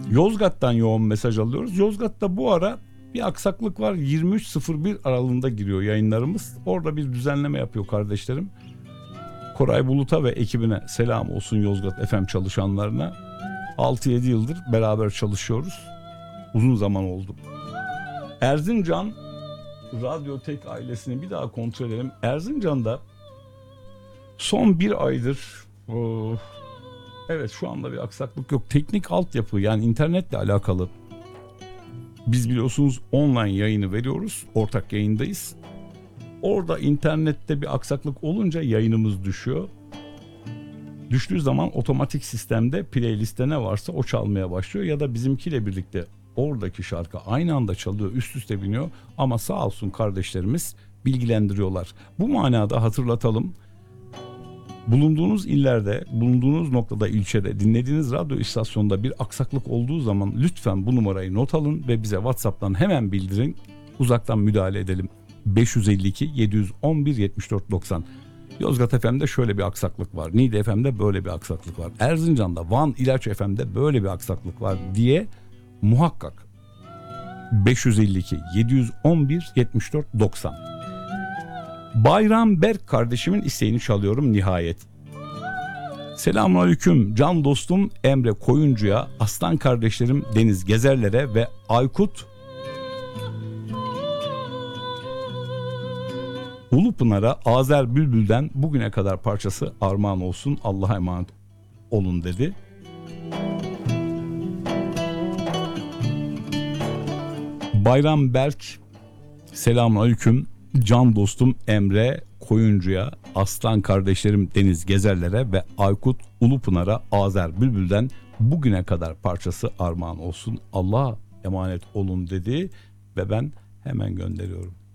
Yozgat'tan yoğun mesaj alıyoruz. Yozgat'ta bu ara bir aksaklık var. 23.01 aralığında giriyor yayınlarımız. Orada bir düzenleme yapıyor kardeşlerim. Koray Bulut'a ve ekibine selam olsun, Yozgat FM çalışanlarına. 6-7 yıldır beraber çalışıyoruz. Uzun zaman oldu. Erzincan Radyotek ailesini bir daha kontrol edelim. Erzincan'da son bir aydır evet, şu anda bir aksaklık yok. Teknik altyapı, yani internetle alakalı. Biz biliyorsunuz online yayını veriyoruz. Ortak yayındayız. Orada internette bir aksaklık olunca yayınımız düşüyor. Düştüğü zaman otomatik sistemde playliste ne varsa o çalmaya başlıyor. Ya da bizimkiyle birlikte oradaki şarkı aynı anda çalıyor, üst üste biniyor. Ama sağ olsun kardeşlerimiz bilgilendiriyorlar. Bu manada hatırlatalım. Bulunduğunuz illerde, bulunduğunuz noktada, ilçede, dinlediğiniz radyo istasyonunda bir aksaklık olduğu zaman lütfen bu numarayı not alın ve bize WhatsApp'tan hemen bildirin. Uzaktan müdahale edelim. 552 711 74 90. Yozgat FM'de şöyle bir aksaklık var. Niğde FM'de böyle bir aksaklık var. Erzincan'da, Van İlaç FM'de böyle bir aksaklık var diye muhakkak 552 711 74 90. Bayram Berk kardeşimin isteğini çalıyorum nihayet. Selamünaleyküm can dostum Emre Koyuncu'ya, aslan kardeşlerim Deniz Gezerler'e ve Aykut Ulupınar'a Azer Bülbül'den bugüne kadar parçası armağan olsun, Allah'a emanet olun dedi. Bayram Berk, selamünaleyküm can dostum Emre Koyuncu'ya, aslan kardeşlerim Deniz Gezerler'e ve Aykut Ulupınar'a Azer Bülbül'den bugüne kadar parçası armağan olsun, Allah'a emanet olun dedi ve ben hemen gönderiyorum.